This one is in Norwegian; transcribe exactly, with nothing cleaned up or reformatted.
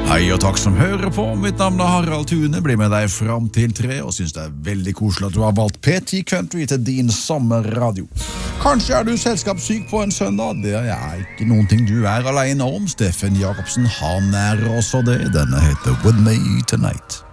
Hei og takk som hører på, mitt navn er Harald Thune, blir med deg fram til tre, og synes det er veldig koselig at du har valgt P ti Country til din sommerradio. Kanskje er du selskapssyk på en søndag, det er ikke noen ting du er alene om. Steffen Jakobsen, han er også det, denne heter With Me Tonight.